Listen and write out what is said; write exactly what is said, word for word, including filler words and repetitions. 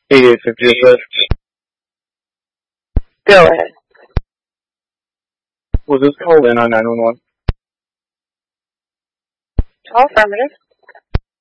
eighty-eight fifty-six. Go ahead. Was this called in on nine one one? All affirmative.